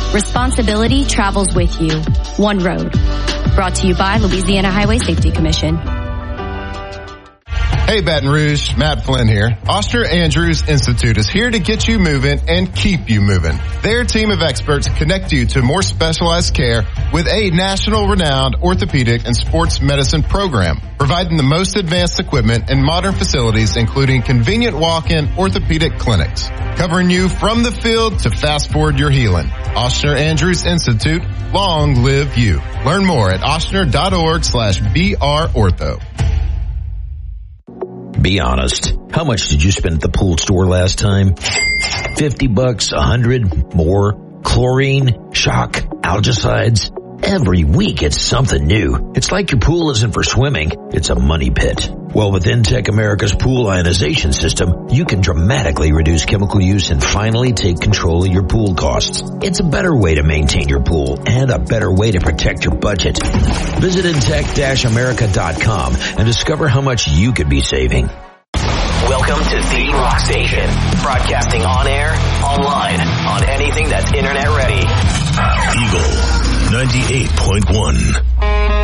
Responsibility travels with you. One road. Brought to you by Louisiana Highway Safety Commission. Hey Baton Rouge, Matt Flynn here. Oster Andrews Institute is here to get you moving and keep you moving. Their team of experts connect you to more specialized care with a national renowned orthopedic and sports medicine program, providing the most advanced equipment and modern facilities, including convenient walk-in orthopedic clinics, covering you from the field to fast forward your healing. Oster Andrews Institute, long live you. Learn more at ostner.org/BRortho. Be honest. How much did you spend at the pool store last time? $50, $100, more? Chlorine, shock, algicides. Every week it's something new. It's like your pool isn't for swimming, it's a money pit. Well, with Intech America's pool ionization system, you can dramatically reduce chemical use and finally take control of your pool costs. It's a better way to maintain your pool and a better way to protect your budget. Visit intech-america.com and discover how much you could be saving. Welcome to The Rock Station, broadcasting on air, online, on anything that's internet ready. Eagle 98.1.